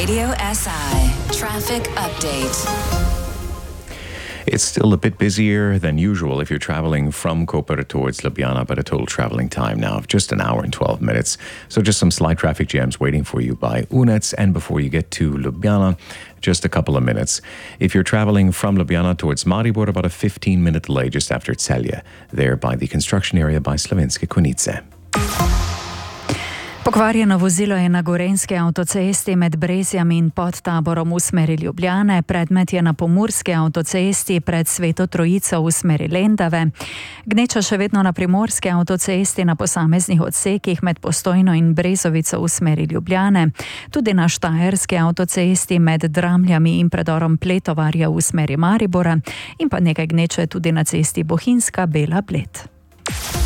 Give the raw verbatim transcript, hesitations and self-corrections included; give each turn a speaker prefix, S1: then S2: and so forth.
S1: Radio S I Traffic Update.
S2: It's still a bit busier than usual if you're traveling from Koper towards Ljubljana, but a total traveling time now of just an hour and twelve minutes. So just some slight traffic jams waiting for you by Unec, and before you get to Ljubljana, just a couple of minutes. If you're traveling from Ljubljana towards Maribor, about a fifteen minute delay just after Celje, there by the construction area by Slovenske Konjice.
S3: Pokvarjeno vozilo je na gorenjski avtocesti med Brezjami in Podtaborom v smeri Ljubljane, predmet je na pomurski avtocesti pred Sveto Trojico v smeri Lendave, gneča še vedno na primorski avtocesti na posameznih odsekih med Postojno in Brezovico v smeri Ljubljane, tudi na štajerski avtocesti med Dramljami in predorom Pletovarja v smeri Maribora in pa nekaj gneče tudi na cesti Bohinjska Bela Bled.